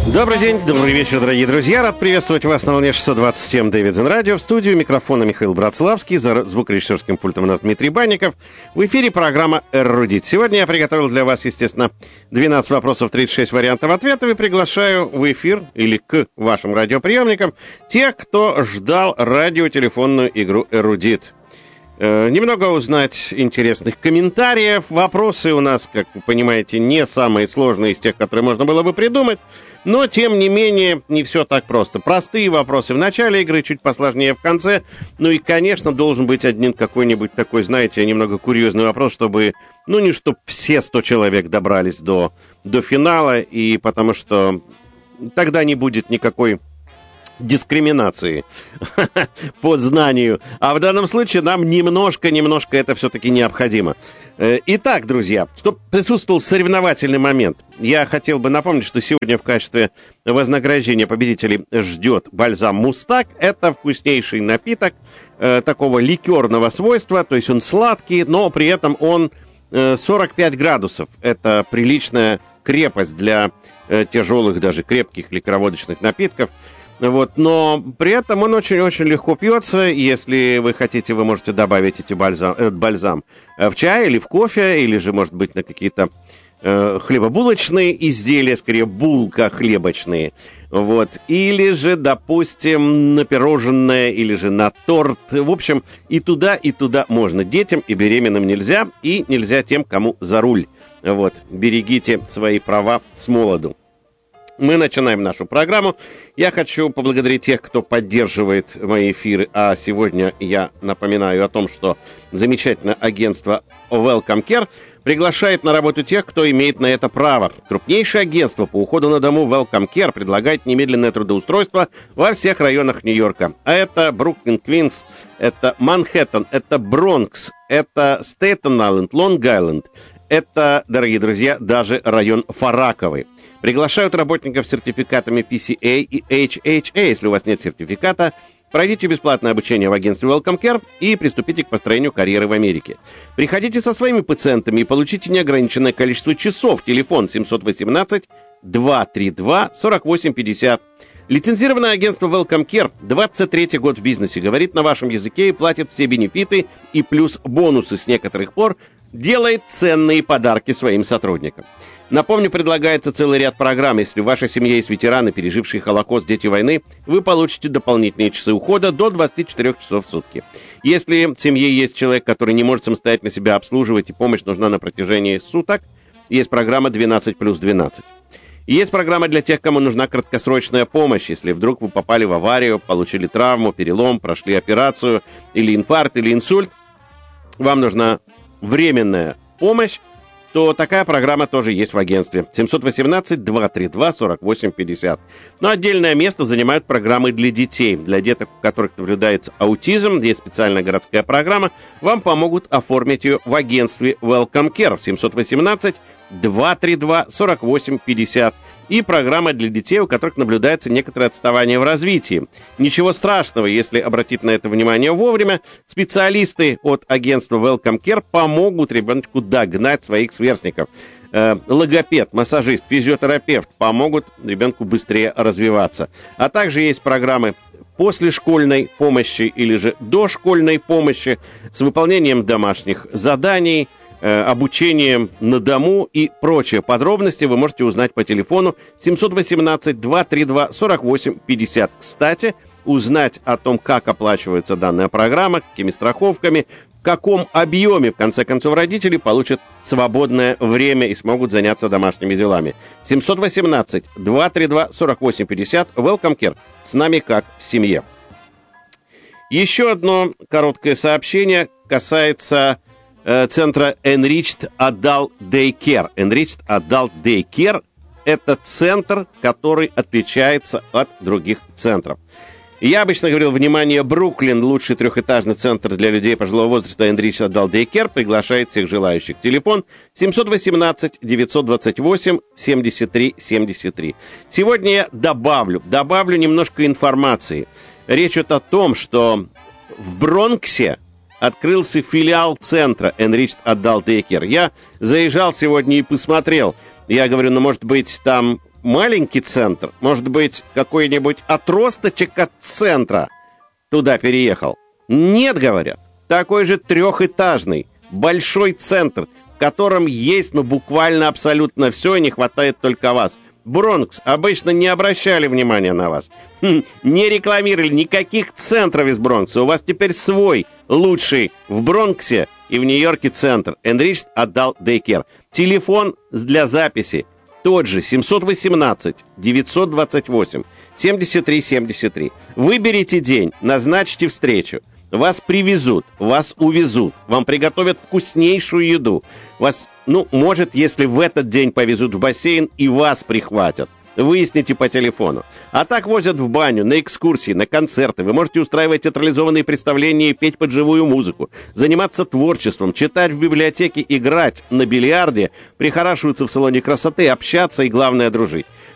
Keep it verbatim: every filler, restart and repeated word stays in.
Добрый день, добрый вечер, дорогие друзья. Рад приветствовать вас на волне шестьсот двадцать семь Дэвидсон Радио. В студию микрофона Михаил Братславский. За звукорежиссерским пультом у нас Дмитрий Банников. В эфире программа «Эрудит». Сегодня я приготовил для вас, естественно, двенадцать вопросов, тридцать шесть вариантов ответов. И приглашаю в эфир или к вашим радиоприемникам тех, кто ждал радиотелефонную игру «Эрудит». Э, немного узнать интересных комментариев. Вопросы у нас, как вы понимаете, не самые сложные из тех, которые можно было бы придумать. Но, тем не менее, не все так просто. Простые вопросы в начале игры, чуть посложнее в конце. Ну и, конечно, должен быть один какой-нибудь такой, знаете, немного курьезный вопрос, чтобы, ну, не чтобы все сто человек добрались до, до финала, и потому что тогда не будет никакой дискриминации по знанию. А в данном случае нам немножко-немножко это все-таки необходимо. Итак, друзья, чтобы присутствовал соревновательный момент, я хотел бы напомнить, что сегодня в качестве вознаграждения победителей ждет бальзам «Мустак». Это вкуснейший напиток э, такого ликерного свойства, то есть он сладкий, но при этом он э, сорок пять градусов. Это приличная крепость для э, тяжелых, даже крепких ликероводочных напитков. Вот, но при этом он очень-очень легко пьется. Если вы хотите, вы можете добавить эти бальзам, этот бальзам в чай или в кофе, или же, может быть, на какие-то э, хлебобулочные изделия, скорее, булка-хлебочные. Вот. Или же, допустим, на пирожное, или же на торт. В общем, и туда, и туда можно. Детям и беременным нельзя, и нельзя тем, кому за руль. Вот. Берегите свои права с молоду. Мы начинаем нашу программу. Я хочу поблагодарить тех, кто поддерживает мои эфиры. А сегодня я напоминаю о том, что замечательное агентство Welcome Care приглашает на работу тех, кто имеет на это право. Крупнейшее агентство по уходу на дому Welcome Care предлагает немедленное трудоустройство во всех районах Нью-Йорка. А это Бруклин, Квинс, это Манхэттен, это Бронкс, это Стейтен-Айленд, Лонг-Айленд. Это, дорогие друзья, даже район Фараковый. Приглашают работников с сертификатами пи си эй и эйч эйч эй. Если у вас нет сертификата, пройдите бесплатное обучение в агентстве Welcome Care и приступите к построению карьеры в Америке. Приходите со своими пациентами и получите неограниченное количество часов. Телефон семь один восемь, два три два, сорок восемь пятьдесят. Лицензированное агентство Welcome Care, двадцать третий год в бизнесе, говорит на вашем языке и платит все бенефиты и плюс бонусы с некоторых пор, делает ценные подарки своим сотрудникам. Напомню, предлагается целый ряд программ. Если в вашей семье есть ветераны, пережившие Холокост, дети войны, вы получите дополнительные часы ухода до двадцати четырёх часов в сутки. Если в семье есть человек, который не может самостоятельно себя обслуживать и помощь нужна на протяжении суток, есть программа двенадцать плюс двенадцать. Есть программа для тех, кому нужна краткосрочная помощь. Если вдруг вы попали в аварию, получили травму, перелом, прошли операцию, или инфаркт, или инсульт, вам нужна временная помощь, то такая программа тоже есть в агентстве. семь один восемь, два три два, сорок восемь пятьдесят. Но отдельное место занимают программы для детей. Для деток, у которых наблюдается аутизм, есть специальная городская программа. Вам помогут оформить ее в агентстве Welcome Care. семь один восемь, два три два, сорок восемь пятьдесят. И программа для детей, у которых наблюдается некоторое отставание в развитии. Ничего страшного, если обратить на это внимание вовремя. Специалисты от агентства Welcome Care помогут ребеночку догнать своих сверстников. Э, логопед, массажист, физиотерапевт помогут ребенку быстрее развиваться. А также есть программы после школьной помощи или же дошкольной помощи с выполнением домашних заданий, обучением на дому и прочие подробности вы можете узнать по телефону семь один восемь, два три два, сорок восемь пятьдесят. Кстати, узнать о том, как оплачивается данная программа, какими страховками, в каком объеме, в конце концов, родители получат свободное время и смогут заняться домашними делами. семь один восемь, два три два, сорок восемь пятьдесят. Welcome Care. С нами как в семье. Еще одно короткое сообщение касается центра Enriched Adult Daycare. Enriched Adult Daycare – это центр, который отличается от других центров. Я обычно говорил, внимание, Бруклин, лучший трехэтажный центр для людей пожилого возраста, Enriched Adult Daycare, приглашает всех желающих. Телефон семь один восемь, девятьсот двадцать восемь, семьдесят три семьдесят три. Сегодня я добавлю, добавлю немножко информации. Речь идет о том, что в Бронксе открылся филиал центра Enriched Adult Daycare. Я заезжал сегодня и посмотрел. Я говорю, ну, может быть, там маленький центр, может быть, какой-нибудь отросточек от центра туда переехал. Нет, говорят, такой же трехэтажный, большой центр, в котором есть, ну, буквально абсолютно все, и не хватает только вас. Бронкс обычно не обращали внимания на вас. Хм, не рекламировали никаких центров из Бронкса. У вас теперь свой, лучший в Бронксе и в Нью-Йорке центр. Enriched Adult Daycare. Телефон для записи тот же, семь один восемь девять два восемь семьдесят три семьдесят три. Выберите день, назначьте встречу. Вас привезут, вас увезут, вам приготовят вкуснейшую еду. Вас, ну, может, если в этот день повезут в бассейн, и вас прихватят. Выясните по телефону. А так возят в баню, на экскурсии, на концерты. Вы можете устраивать театрализованные представления и петь под живую музыку, заниматься творчеством, читать в библиотеке, играть на бильярде, прихорашиваться в салоне красоты, общаться и, главное, дружить.